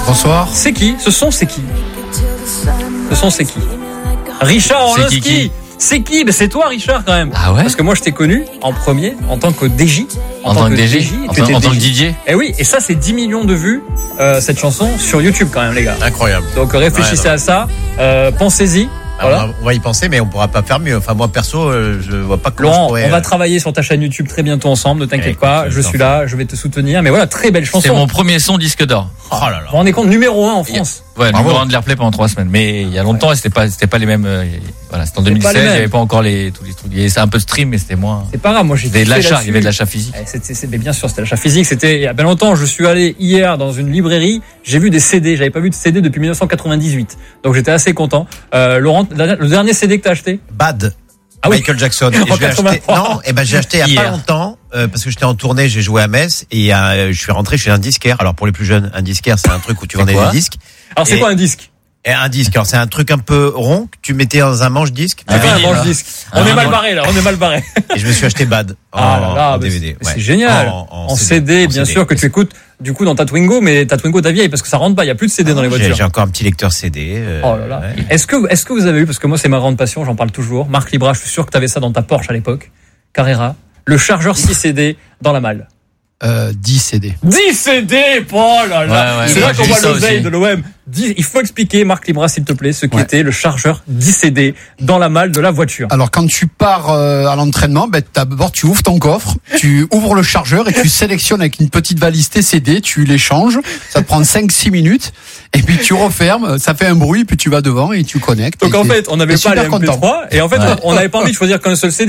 Bonsoir. C'est qui ? Ce son, c'est qui ? Richard Orlinski. C'est qui ? C'est toi, Richard, quand même. Ah ouais ? Parce que moi, je t'ai connu en premier en tant que DJ. En tant que DJ. En tant que DJ. Eh oui, et ça, c'est 10 millions de vues, cette chanson, sur YouTube, quand même, les gars. Incroyable. Donc, réfléchissez à ça. Pensez-y. Voilà. On va y penser, mais on pourra pas faire mieux. Enfin, moi, perso, je vois pas comment Laurent, je pourrais... on va travailler sur ta chaîne YouTube très bientôt ensemble, ne t'inquiète Écoute, pas, je suis là, je vais te soutenir. Mais voilà, très belle chanson. C'est mon premier son disque d'or. Oh là là. Vous vous rendez compte, numéro 1 en France. Ouais, numéro 1 de l'Airplay pendant 3 semaines. Mais il y a longtemps, et c'était pas les mêmes. Voilà, c'était en 2016, il n'y avait pas encore tous les trucs. Il y avait un peu de stream, mais c'était moins. C'est pas grave, moi j'ai Il y avait de l'achat physique. Mais bien sûr, c'était l'achat physique. C'était il y a bien longtemps. Je suis allé hier dans une librairie, j'ai vu des CD. J'avais pas vu de CD depuis 1998. Donc j'étais assez content. Laurent, le dernier CD que t'as acheté ? Bad. Ah oui. Michael Jackson. Et je l'ai acheté. Non, j'ai acheté il y a pas longtemps parce que j'étais en tournée, j'ai joué à Metz et je suis rentré chez un disquaire. Alors pour les plus jeunes, un disquaire c'est un truc où tu vendais des disques. Alors c'est quoi un disque ? Et un disque, alors c'est un truc un peu rond que tu mettais dans un manche-disque. Un manche-disque. On est mal barré là, on est mal barré. Et je me suis acheté Bad en DVD. C'est génial. En CD, bien sûr, que tu écoutes du coup dans ta Twingo, mais ta Twingo ta vieille parce que ça rentre pas, il y a plus de CD dans les voitures. J'ai encore un petit lecteur CD. Oh là là. Ouais. Est-ce que vous avez eu, parce que moi c'est ma grande passion, j'en parle toujours, Marc Libra, je suis sûr que tu avais ça dans ta Porsche à l'époque, Carrera, le chargeur 6 CD dans la malle. 10 CD. 10 CD. Oh là là. Ouais, c'est là qu'on voit l'oseille de l'OM. Il faut expliquer, Marc Libra, s'il te plaît, ce qu'était le chargeur 10 CD dans la malle de la voiture. Alors, quand tu pars à l'entraînement, d'abord, tu ouvres ton coffre, tu ouvres le chargeur et tu sélectionnes avec une petite valise tes CD, tu les changes. Ça te prend 5-6 minutes. Et puis, tu refermes, ça fait un bruit, puis tu vas devant et tu connectes. Donc, en fait, on n'avait pas les MP3. Et en fait, on n'avait pas envie de choisir qu'un seul CD.